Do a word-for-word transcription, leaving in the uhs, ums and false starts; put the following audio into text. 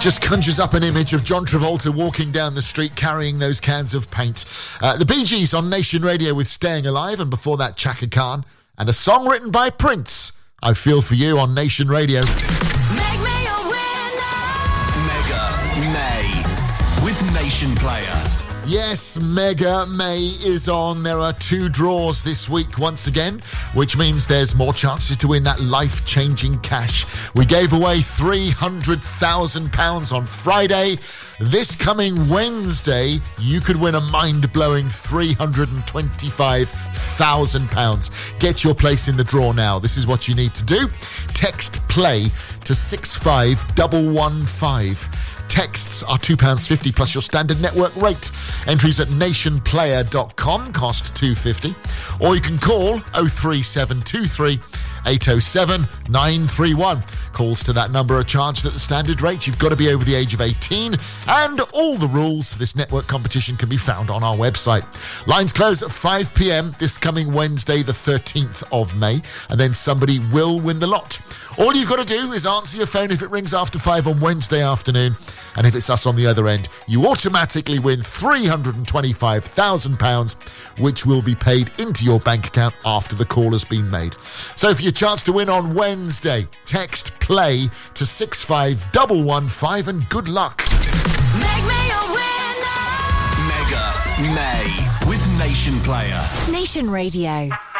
just conjures up an image of John Travolta walking down the street carrying those cans of paint. Uh, the Bee Gees on Nation Radio with Staying Alive, and before that Chaka Khan, and a song written by Prince, I Feel For You on Nation Radio. Make me a winner. Mega May with Nation Player. Yes, Mega May is on. There are two draws this week once again, which means there's more chances to win that life-changing cash. We gave away three hundred thousand pounds on Friday. This coming Wednesday, you could win a mind-blowing three hundred twenty-five thousand pounds. Get your place in the draw now. This is what you need to do. Text PLAY to six five one one five. Texts are two pounds fifty plus your standard network rate. Entries at nation player dot com cost two pounds fifty. Or you can call oh three seven two three eight oh seven nine three one. Calls to that number are charged at the standard rate. You've got to be over the age of eighteen. And all the rules for this network competition can be found on our website. Lines close at five p.m. this coming Wednesday, the thirteenth of May. And then somebody will win the lot. All you've got to do is answer your phone if it rings after five on Wednesday afternoon. And if it's us on the other end, you automatically win three hundred twenty-five thousand pounds, which will be paid into your bank account after the call has been made. So for your chance to win on Wednesday, text PLAY to six five one one five and good luck. Make me a winner. Mega May with Nation Player. Nation Radio.